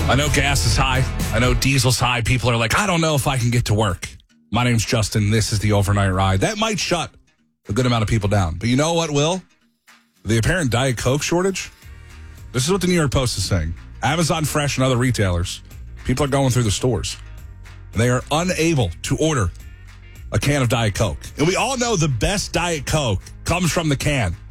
I know gas is high. I know diesel's high. People are like, I don't know if I can get to work. My name's Justin. This is the Overnight Ride. That might shut a good amount of people down. But you know what will? The apparent Diet Coke shortage. This is what the New York Post is saying. Amazon Fresh and other retailers, people are going through the stores. They are unable to order a can of Diet Coke. And we all know the best Diet Coke comes from the can.